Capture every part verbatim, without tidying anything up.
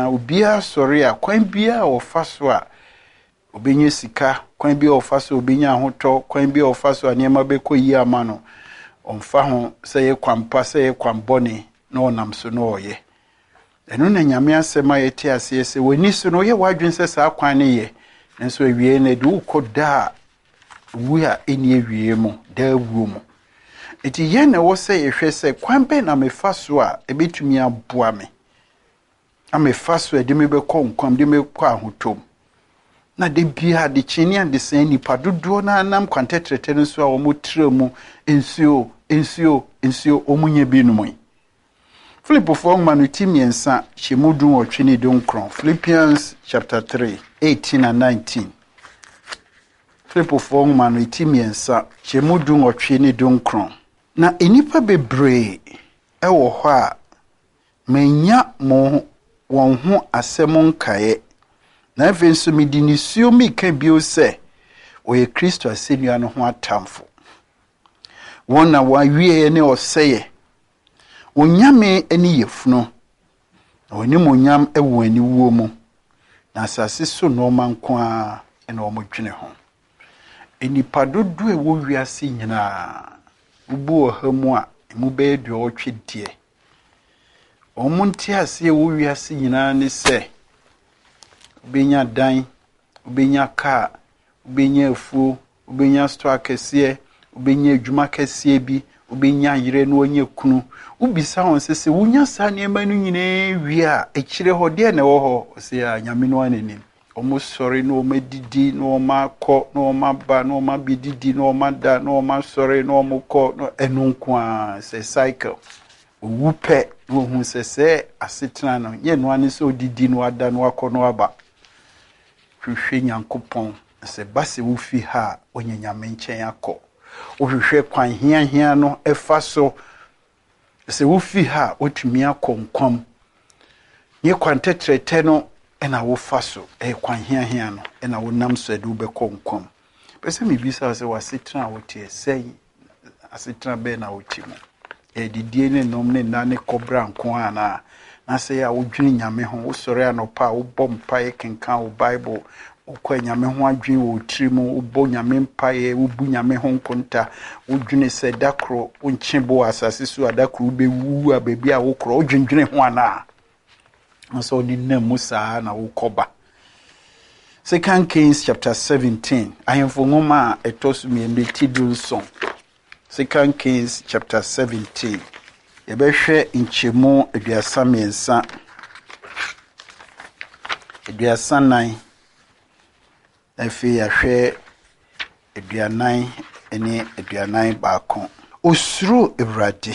Ubia sorry a kwan bia o fa so a obenye sika kwan bia o fa so obenya hoto kwan bia o fa so anema bekoyi ama no omfa ho se ye kwampa se ye kwambone na onam so no oye eno na nyame asema yeti ase se woni so no ye wadwen se sa kwan ne ye nso awie na de ukoda wu a eni awie mu da wu mu eti ye na wo se ye hwe se kwan be na mefa so a ebetumi aboa me ame faso e de me be ko nkwam de me kwa ahotom na de bia de chini and de sen nipa dodo na nam kwantetrete nso a wo motra mu ensuo ensuo ensuo omunye binum Philippo four manu timiensa chemudun otwini donkron Philippians chapter three eighteen and nineteen Philippo four manu timiensa chemudun otwini donkron na enipa bebre e wo ho a menya mo won ho asem nkae na afenso midinisuo mi ka bio se oye Kristo asenua no ho atamfo wona wa wie ne oseye onyame ani yefuno na woni monyam ewo ani wuo mu na asase so no manko a ena omodwene ho enipa dodo e wo wiase nyina ubu ohamu a emu be do otwedie omunti ase wo wiase nyina ne se obenya dan obenya ka obenya afuo obenya store kese obenya adwuma kese bi obenya yire no onye kunu ubisa hon sese wunya sa ne ma no nyina wi a ekire ho de na wo ho se ya nyame no aneni omo sori no medidi no makọ no maba no mabididi no mada no masori no mokọ no enunku a se cycle wupe wo hu sese asetena no ye no ane so didi no ada no akọ no aba hwehwe nyankopon se base wo fi ha onye nyame nchen akọ wo hwehwe kwan hia hia no efa so se wo fi ha otumi akọ nkwam ye kwantetrete no ena wo fa so e kwan hia hia no ena wo nam so ade wo bekọ nkwam pese me bisa se wasetena wo tie sei asetena be na wo timo e didie ne nom ne na ne kobra nko ana na se ya wodwini nyame ho wo sore anopa wo bom pae kenkan wo bible wo kwa nyame ho adwin wo trimu wo bo nyame mpae wo bu nyame ho nkonta wo dwini se dakro wo nchebo asase so adakro be wu a bebi a wo kro wo dwindwini ho ana so ni na musa na wo koba Second Kings chapter seventeen ahemfo ngoma etosu mi emeti dunson Second Kings chapter seventeen. Yebehwe nchemu aduasa miensa. Aduasa nine. Efi yahwe aduanan ene aduanan baako. Osuro Ewurade.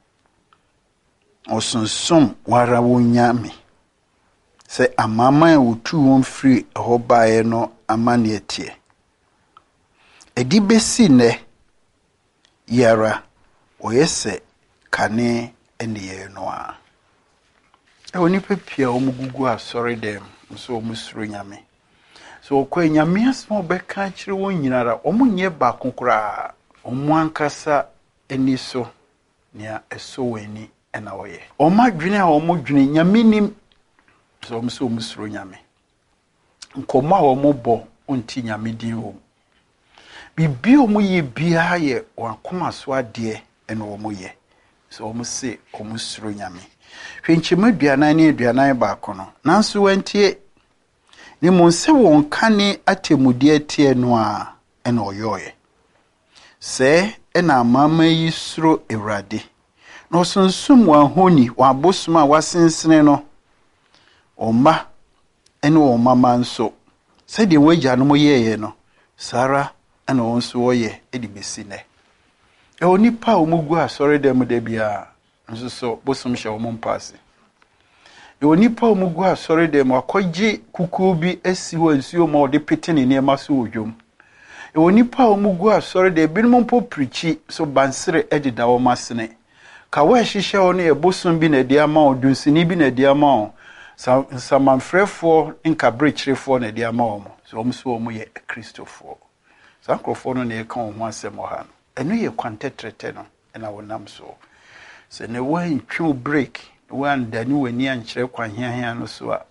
Osonsum wara wonyame. Se amama wotu won free ho baaye no amane etie. Edi besi ne yara oyese kane eniye no a e woni pepia omugugu asori dem so omusuro nyame so okwa nyame asmo beka kire won nyinara omunye ba konkora omu ankasa eni so nia eso weni ena oye omadwene a omudwene nyame nim so omso omusuro nyame nkoma omubo onti nyame din ho bibi omu ye bia ye wakoma so ade ene omu ye so omu se omu suro nyame hwenchema aduanan ne aduanan baako no nanso wantie ne monse won kane atemudi atie no a ene oyoye se ena amama yi suro Ewurade no sonsum wa honi wa bosuma wasensene no oma ene o mama nso se de wagya no moyeye no sara ana wonso woye edi besine e onipa omugu asori dem de bia nso so bosom hye omom paase e onipa omugu asori dem akogye kuku bi asi ho nsuo ma ode petene ne ma so odwom e onipa omugu asori de binum po prichi so bansere edida wo masene ka wa hihye wo ne bosom bi na dia ma odunsini bi na dia ma samanfrefo nka brechirefo na dia ma wo so omso omu ye Kristofo Sankrofo no ne ka ho asem ho ha no eno ye kwantetrete no na wonam so se ne wan twu break wan dani wani ankyere kwan hia hia no so a